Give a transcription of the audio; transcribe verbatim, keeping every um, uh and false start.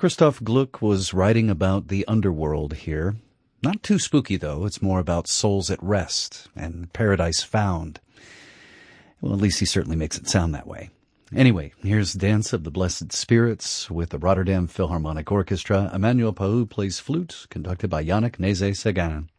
Christoph Gluck was writing about the underworld here. Not too spooky, though. It's more about souls at rest and paradise found. Well, at least he certainly makes it sound that way. Anyway, here's Dance of the Blessed Spirits with the Rotterdam Philharmonic Orchestra. Emmanuel Pahud plays flute, conducted by Yannick Nézet-Séguin.